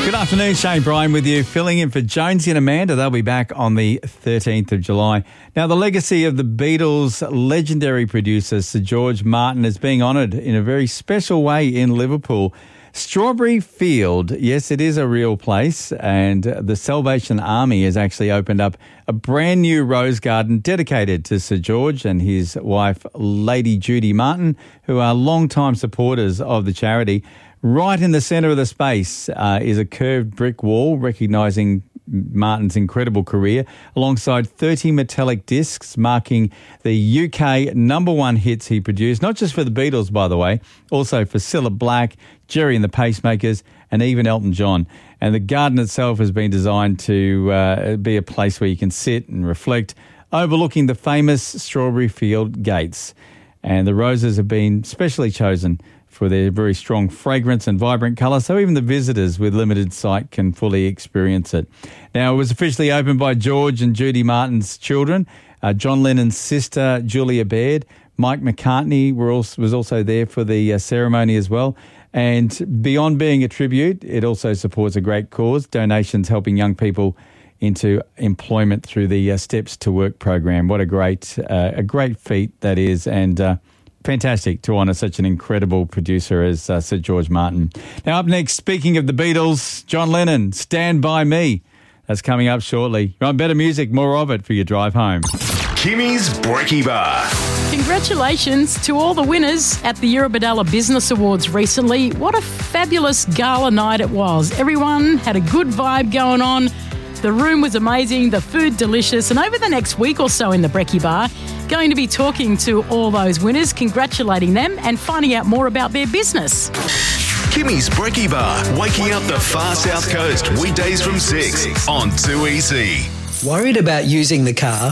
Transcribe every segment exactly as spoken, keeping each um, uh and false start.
Good afternoon, Shane Bryan with you, filling in for Jonesy and Amanda. They'll be back on the thirteenth of July. Now, the legacy of the Beatles' legendary producer, Sir George Martin, is being honoured in a very special way in Liverpool. Strawberry Field, yes, it is a real place, and the Salvation Army has actually opened up a brand new rose garden dedicated to Sir George and his wife, Lady Judy Martin, who are long-time supporters of the charity. Right in the centre of the space uh, is a curved brick wall recognising Martin's incredible career, alongside thirty metallic discs marking the U K number one hits he produced, not just for the Beatles, by the way, also for Cilla Black, Gerry and the Pacemakers, and even Elton John. And the garden itself has been designed to uh, be a place where you can sit and reflect, overlooking the famous Strawberry Field gates. And the roses have been specially chosen for their very strong fragrance and vibrant colour, so even the visitors with limited sight can fully experience it. Now, it was officially opened by George and Judy Martin's children, uh, John Lennon's sister, Julia Baird. Mike McCartney were also, was also there for the uh, ceremony as well. And beyond being a tribute, it also supports a great cause, donations helping young people into employment through the uh, Steps to Work program. What a great, uh, a great feat that is, and uh, fantastic to honour such an incredible producer as uh, Sir George Martin. Now, up next, speaking of the Beatles, John Lennon, Stand By Me. That's coming up shortly. You want better music, more of it for your drive home. Kimmy's Brekkie Bar. Congratulations to all the winners at the Eurobodalla Business Awards recently. What a fabulous gala night it was. Everyone had a good vibe going on. The room was amazing, the food delicious, and over the next week or so in the Brekkie Bar, going to be talking to all those winners, congratulating them and finding out more about their business. Kimmy's Brekkie Bar, waking up the far south coast, weekdays from six on two E C. Worried about using the car?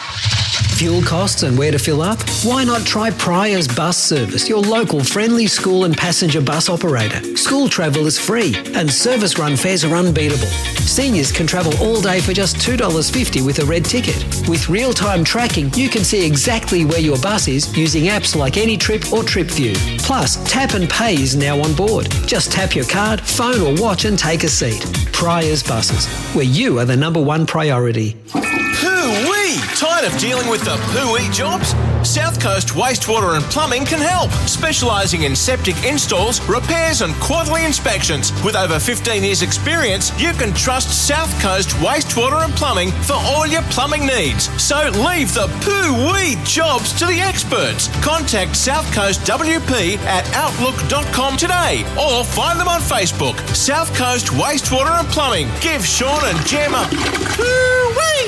Fuel costs and where to fill up? Why not try Pryor's Bus Service, your local friendly school and passenger bus operator? School travel is free and service run fares are unbeatable. Seniors can travel all day for just two dollars fifty with a red ticket. With real-time tracking, you can see exactly where your bus is using apps like AnyTrip or TripView. Plus, tap and pay is now on board. Just tap your card, phone or watch and take a seat. Pryor's Buses, where you are the number one priority. Hoo-wee! Tired of dealing with the poo-wee jobs? South Coast Wastewater and Plumbing can help, specialising in septic installs, repairs and quarterly inspections. With over fifteen years experience, you can trust South Coast Wastewater and Plumbing for all your plumbing needs. So leave the poo-wee jobs to the experts. Contact South Coast W P at outlook dot com today or find them on Facebook. South Coast Wastewater and Plumbing. Give Sean and Jem a poo-wee!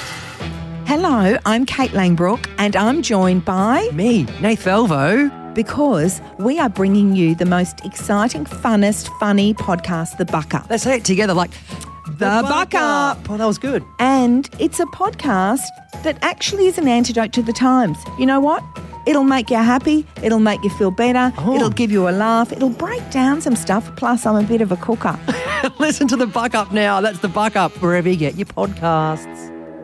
Hello, I'm Kate Langbrook and I'm joined by... Me, Nath Velvo. Because we are bringing you the most exciting, funnest, funny podcast, The Buck Up. Let's say it together like... The, the Buck Up. Oh, that was good. And it's a podcast that actually is an antidote to the times. You know what? It'll make you happy. It'll make you feel better. Oh. It'll give you a laugh. It'll break down some stuff. Plus, I'm a bit of a cooker. Listen to The Buck Up now. That's The Buck Up, wherever you get your podcasts.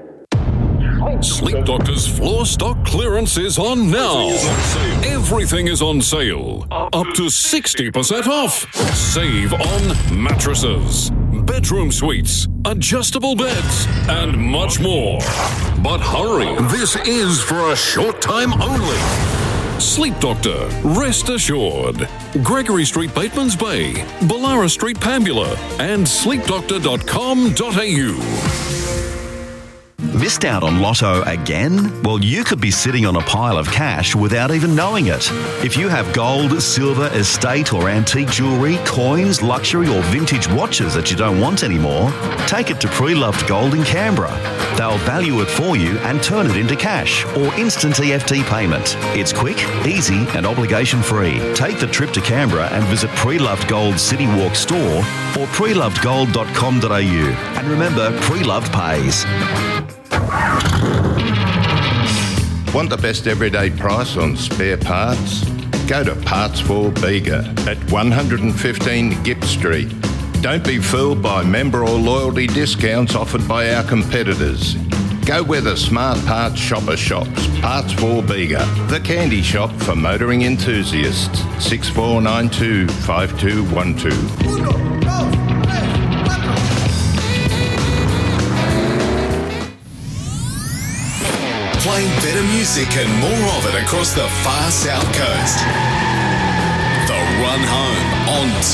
Sleep Doctor's floor stock clearance is on now. Everything is on sale. Up to sixty percent off. Save on mattresses, bedroom suites, adjustable beds, and much more. But hurry, this is for a short time only. Sleep Doctor, rest assured. Gregory Street, Bateman's Bay, Ballara Street, Pambula, and sleep doctor dot com dot a u. Missed out on Lotto again? Well, you could be sitting on a pile of cash without even knowing it. If you have gold, silver, estate or antique jewellery, coins, luxury or vintage watches that you don't want anymore, take it to Pre-Loved Gold in Canberra. They'll value it for you and turn it into cash or instant E F T payment. It's quick, easy and obligation-free. Take the trip to Canberra and visit Pre-Loved Gold City Walk store or pre loved gold dot com dot a u. And remember, Pre-Loved pays. Want the best everyday price on spare parts? Go to Parts for Bega at one fifteen Gipp Street. Don't be fooled by member or loyalty discounts offered by our competitors. Go where the smart parts shopper shops. Parts for Bega, the candy shop for motoring enthusiasts. six four nine two five two one two. playing better music and more of it across the far south coast. The Run Home on